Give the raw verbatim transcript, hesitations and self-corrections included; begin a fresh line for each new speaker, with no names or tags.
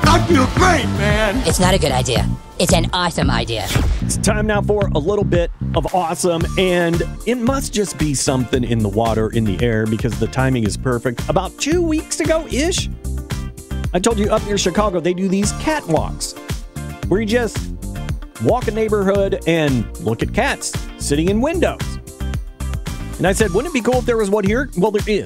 I feel great, man.
It's not a good idea. It's an awesome idea.
It's time now for a little bit of awesome, and it must just be something in the water, in the air, because the timing is perfect. About two weeks ago-ish, I told you up near Chicago, they do these catwalks, where you just walk a neighborhood and look at cats sitting in windows. And I said, wouldn't it be cool if there was one here? Well, there is.